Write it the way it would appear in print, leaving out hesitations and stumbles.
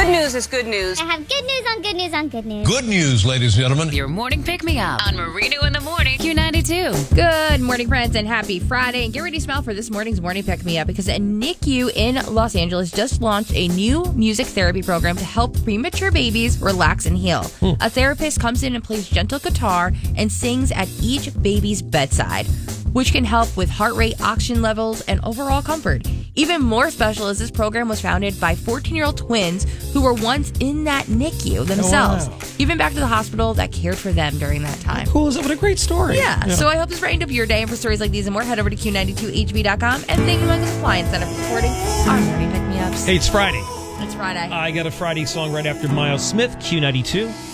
news is good news. I have good news on good news on good news. Good news, ladies and gentlemen. Your morning pick-me-up on Marino in the Morning, Q92. Good morning, friends, and happy Friday. And get ready to smile for this morning's morning pick-me-up because a NICU in Los Angeles just launched a new music therapy program to help premature babies relax and heal. A therapist comes in and plays gentle guitar and sings at each baby's bedside, which can help with heart rate, oxygen levels, and overall comfort. Even more special is this program was founded by 14-year-old twins who were once in that NICU themselves. Oh, wow. Even back to the hospital that cared for them during that time. Cool. What a great story. Yeah. So I hope this brightened up your day. And for stories like these and more, head over to Q92HB.com. And thank you, Michael's Appliance Center, for supporting our morning pick-me-ups. Hey, it's Friday. It's Friday. I got a Friday song right after Miles Smith, Q92.